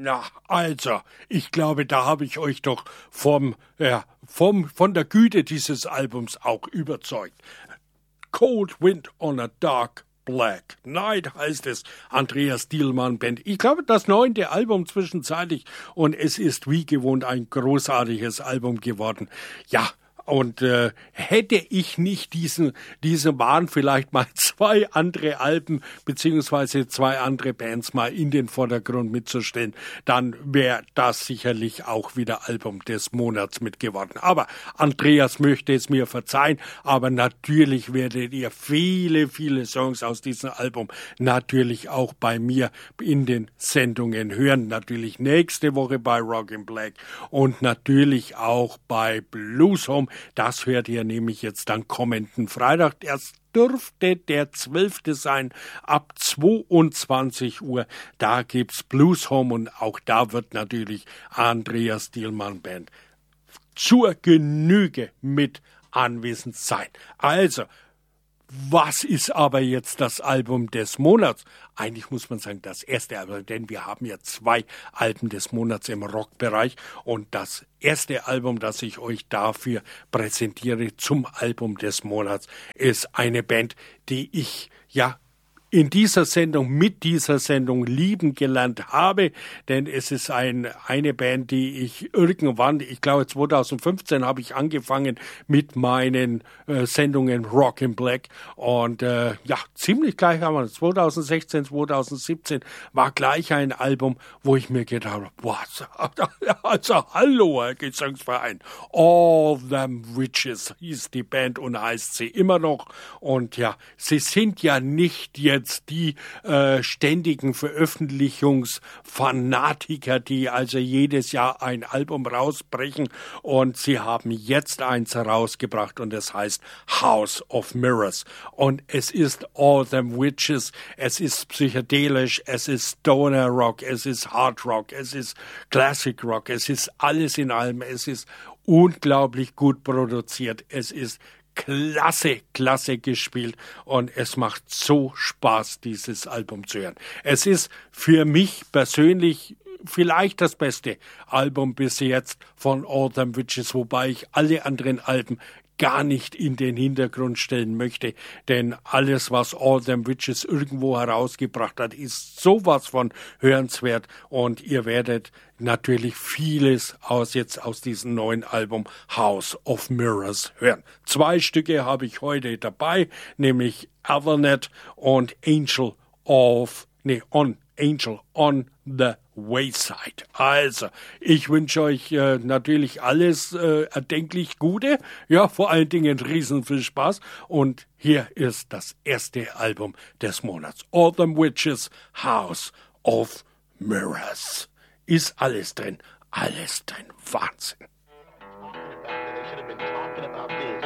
Na, also, ich glaube, da habe ich euch doch von der Güte dieses Albums auch überzeugt. Cold Wind on a Dark Black Night heißt es, Andreas Dielmann Band. Ich glaube, das 9. Album zwischenzeitlich, und es ist wie gewohnt ein großartiges Album geworden. Ja, und hätte ich nicht diese waren vielleicht mal 2 andere Alben beziehungsweise 2 andere Bands mal in den Vordergrund mitzustellen, dann wäre das sicherlich auch wieder Album des Monats mitgeworden. Aber Andreas möchte es mir verzeihen, aber natürlich werdet ihr viele, viele Songs aus diesem Album natürlich auch bei mir in den Sendungen hören. Natürlich nächste Woche bei Rock in Black und natürlich auch bei Blues Home. Das hört ihr nämlich jetzt dann kommenden Freitag. Erst dürfte der 12. sein, ab 22 Uhr. Da gibt's Blues Home und auch da wird natürlich Andreas Dielmann Band zur Genüge mit anwesend sein. Also, was ist aber jetzt das Album des Monats? Eigentlich muss man sagen, das erste Album, denn wir haben ja 2 Alben des Monats im Rockbereich und das erste Album, das ich euch dafür präsentiere zum Album des Monats, ist eine Band, die ich in dieser Sendung, mit dieser Sendung lieben gelernt habe, denn es ist eine Band, die ich irgendwann, ich glaube 2015 habe ich angefangen mit meinen Sendungen Rock in Black und ziemlich gleich haben wir 2016, 2017 war gleich ein Album, wo ich mir gedacht habe, was, also hallo, Herr Gesangsverein, All Them Witches hieß die Band und heißt sie immer noch und ja, sie sind ja nicht jetzt die ständigen Veröffentlichungsfanatiker, die also jedes Jahr ein Album rausbrechen und sie haben jetzt eins herausgebracht und es heißt House of Mirrors und es ist All Them Witches, es ist psychedelisch, es ist Stoner Rock, es ist Hard Rock, es ist Classic Rock, es ist alles in allem, es ist unglaublich gut produziert, es ist klasse gespielt und es macht so Spaß, dieses Album zu hören. Es ist für mich persönlich vielleicht das beste Album bis jetzt von All Them Witches, wobei ich alle anderen Alben gar nicht in den Hintergrund stellen möchte, denn alles, was All Them Witches irgendwo herausgebracht hat, ist sowas von hörenswert und ihr werdet natürlich vieles aus diesem neuen Album House of Mirrors hören. 2 Stücke habe ich heute dabei, nämlich Ethernet und Angel on the Wayside. Also, ich wünsche euch natürlich alles erdenklich Gute, ja, vor allen Dingen riesen viel Spaß und hier ist das erste Album des Monats. All Them Witches, House of Mirrors. Ist alles drin, Wahnsinn. They should have been talking about this.